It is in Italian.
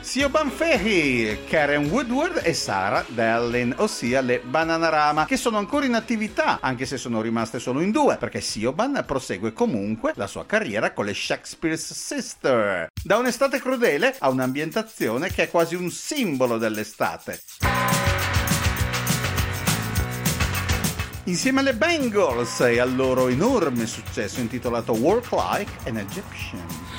Siobhan Fahey, Karen Woodward e Sarah Dallin, ossia le Bananarama, che sono ancora in attività, anche se sono rimaste solo in due, perché Siobhan prosegue comunque la sua carriera con le Shakespeare's Sister. Da un'estate crudele a un'ambientazione che è quasi un simbolo dell'estate. Insieme alle Bangles e al loro enorme successo intitolato Work Like an Egyptian.